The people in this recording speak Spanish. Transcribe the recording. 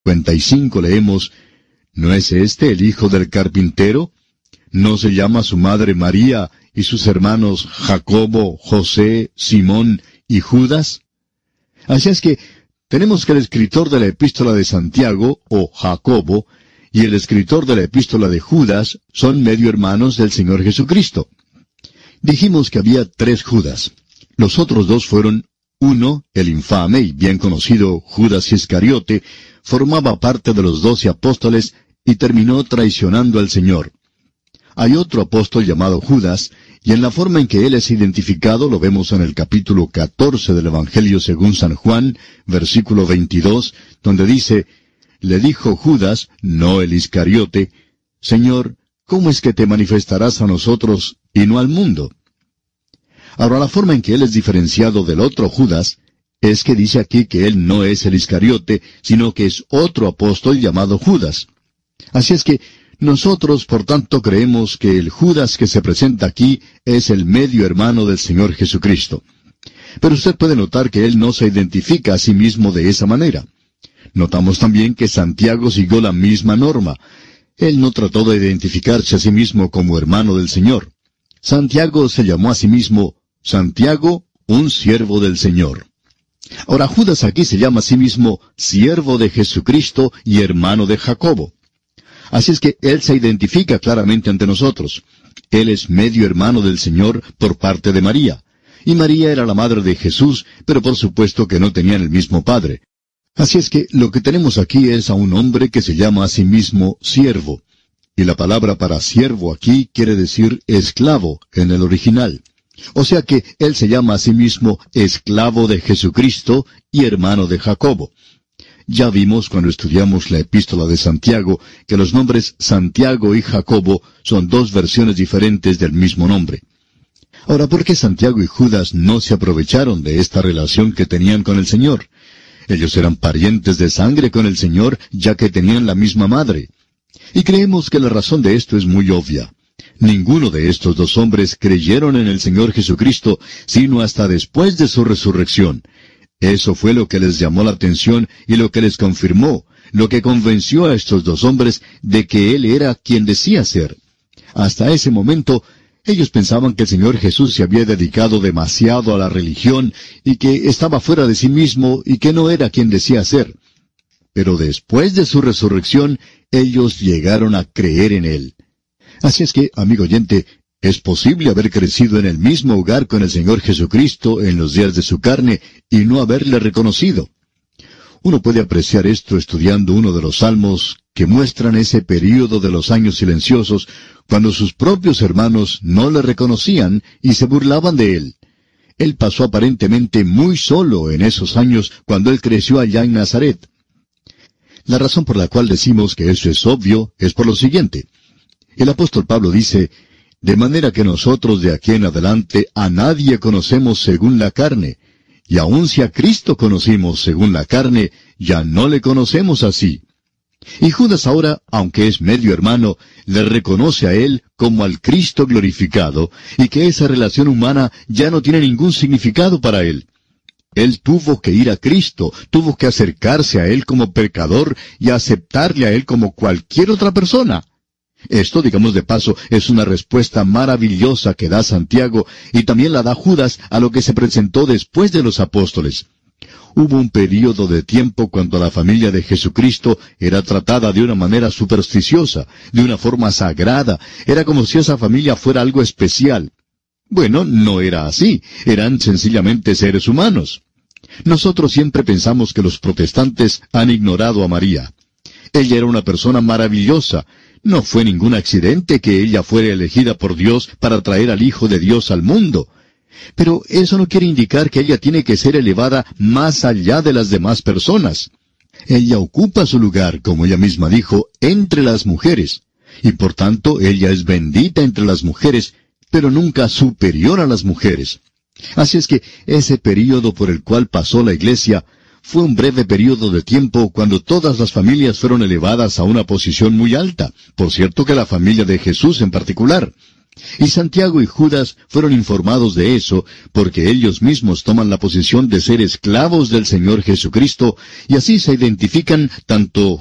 55 leemos: ¿No es este el hijo del carpintero? ¿No se llama su madre María y sus hermanos Jacobo, José, Simón y Judas? Así es que tenemos que el escritor de la epístola de Santiago, o Jacobo, y el escritor de la epístola de Judas son medio hermanos del Señor Jesucristo. Dijimos que había 3 Judas. Los otros 2 fueron: uno, el infame y bien conocido Judas Iscariote, formaba parte de los 12 apóstoles y terminó traicionando al Señor. Hay otro apóstol llamado Judas, y en la forma en que él es identificado lo vemos en el capítulo 14 del Evangelio según San Juan, versículo 22, donde dice: Le dijo Judas, no el Iscariote: Señor, ¿cómo es que te manifestarás a nosotros y no al mundo? Ahora, la forma en que él es diferenciado del otro Judas es que dice aquí que él no es el Iscariote, sino que es otro apóstol llamado Judas. Así es que nosotros, por tanto, creemos que el Judas que se presenta aquí es el medio hermano del Señor Jesucristo. Pero usted puede notar que él no se identifica a sí mismo de esa manera. Notamos también que Santiago siguió la misma norma. Él no trató de identificarse a sí mismo como hermano del Señor. Santiago se llamó a sí mismo Santiago, un siervo del Señor. Ahora, Judas aquí se llama a sí mismo siervo de Jesucristo y hermano de Jacobo. Así es que él se identifica claramente ante nosotros. Él es medio hermano del Señor por parte de María. Y María era la madre de Jesús, pero por supuesto que no tenían el mismo padre. Así es que lo que tenemos aquí es a un hombre que se llama a sí mismo siervo. Y la palabra para siervo aquí quiere decir esclavo en el original. O sea que él se llama a sí mismo esclavo de Jesucristo y hermano de Jacobo. Ya vimos cuando estudiamos la epístola de Santiago que los nombres Santiago y Jacobo son 2 versiones diferentes del mismo nombre. Ahora, ¿por qué Santiago y Judas no se aprovecharon de esta relación que tenían con el Señor? Ellos eran parientes de sangre con el Señor, ya que tenían la misma madre. Y creemos que la razón de esto es muy obvia. Ninguno de estos 2 hombres creyeron en el Señor Jesucristo, sino hasta después de su resurrección. Eso fue lo que les llamó la atención y lo que les confirmó, lo que convenció a estos 2 hombres de que Él era quien decía ser. Hasta ese momento, ellos pensaban que el Señor Jesús se había dedicado demasiado a la religión y que estaba fuera de sí mismo y que no era quien decía ser. Pero después de su resurrección, ellos llegaron a creer en Él. Así es que, amigo oyente, es posible haber crecido en el mismo hogar con el Señor Jesucristo en los días de su carne y no haberle reconocido. Uno puede apreciar esto estudiando uno de los salmos que muestran ese período de los años silenciosos cuando sus propios hermanos no le reconocían y se burlaban de él. Él pasó aparentemente muy solo en esos años cuando él creció allá en Nazaret. La razón por la cual decimos que eso es obvio es por lo siguiente. El apóstol Pablo dice: De manera que nosotros de aquí en adelante a nadie conocemos según la carne, y aun si a Cristo conocimos según la carne, ya no le conocemos así. Y Judas ahora, aunque es medio hermano, le reconoce a él como al Cristo glorificado, y que esa relación humana ya no tiene ningún significado para él. Él tuvo que ir a Cristo, tuvo que acercarse a Él como pecador y aceptarle a Él como cualquier otra persona. Esto, digamos de paso, es una respuesta maravillosa que da Santiago y también la da Judas a lo que se presentó después de los apóstoles. Hubo un período de tiempo cuando la familia de Jesucristo era tratada de una manera supersticiosa, de una forma sagrada. Era como si esa familia fuera algo especial. Bueno, no era así. Eran sencillamente seres humanos. Nosotros siempre pensamos que los protestantes han ignorado a María. Ella era una persona maravillosa. No fue ningún accidente que ella fuera elegida por Dios para traer al Hijo de Dios al mundo. Pero eso no quiere indicar que ella tiene que ser elevada más allá de las demás personas. Ella ocupa su lugar, como ella misma dijo, entre las mujeres. Y por tanto, ella es bendita entre las mujeres, pero nunca superior a las mujeres. Así es que ese período por el cual pasó la Iglesia fue un breve período de tiempo cuando todas las familias fueron elevadas a una posición muy alta. Por cierto que la familia de Jesús en particular. Y Santiago y Judas fueron informados de eso, porque ellos mismos toman la posición de ser esclavos del Señor Jesucristo, y así se identifican tanto